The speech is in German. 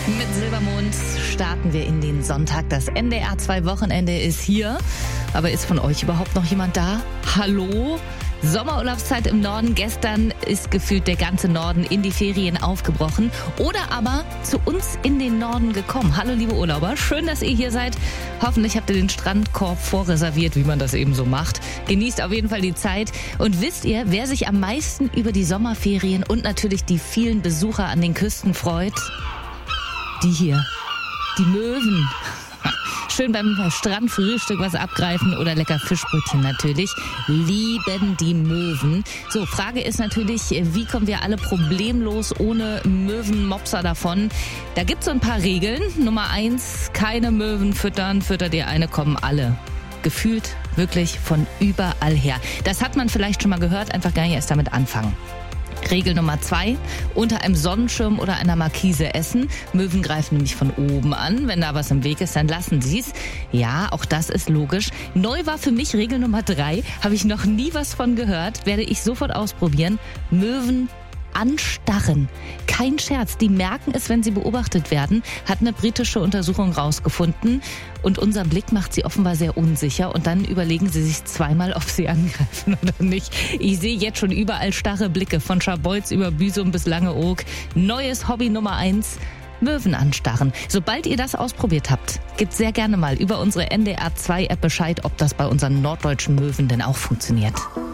Mit Silbermond starten wir in den Sonntag. Das NDR 2 Wochenende ist hier. Aber ist von euch überhaupt noch jemand da? Hallo? Sommerurlaubszeit im Norden. Gestern ist gefühlt der ganze Norden in die Ferien aufgebrochen oder aber zu uns in den Norden gekommen. Hallo liebe Urlauber, schön, dass ihr hier seid. Hoffentlich habt ihr den Strandkorb vorreserviert, wie man das eben so macht. Genießt auf jeden Fall die Zeit. Und wisst ihr, wer sich am meisten über die Sommerferien und natürlich die vielen Besucher an den Küsten freut? Die hier, die Möwen. Schön beim Strandfrühstück was abgreifen oder lecker Fischbrötchen natürlich. Lieben die Möwen. So, Frage ist natürlich, wie kommen wir alle problemlos ohne Möwenmopser davon? Da gibt's so ein paar Regeln. Nummer 1, keine Möwen füttern. Füttert ihr eine, kommen alle. Gefühlt wirklich von überall her. Das hat man vielleicht schon mal gehört, einfach gar nicht erst damit anfangen. Regel Nummer 2, unter einem Sonnenschirm oder einer Markise essen. Möwen greifen nämlich von oben an. Wenn da was im Weg ist, dann lassen sie es. Ja, auch das ist logisch. Neu war für mich Regel Nummer 3, habe ich noch nie was von gehört, werde ich sofort ausprobieren. Möwen anstarren. Kein Scherz, die merken es, wenn sie beobachtet werden, hat eine britische Untersuchung rausgefunden. Und unser Blick macht sie offenbar sehr unsicher und dann überlegen sie sich zweimal, ob sie angreifen oder nicht. Ich sehe jetzt schon überall starre Blicke, von Scharbeutz über Büsum bis Langeoog. Neues Hobby Nummer 1. Möwen anstarren. Sobald ihr das ausprobiert habt, gebt sehr gerne mal über unsere NDR 2 App Bescheid, ob das bei unseren norddeutschen Möwen denn auch funktioniert.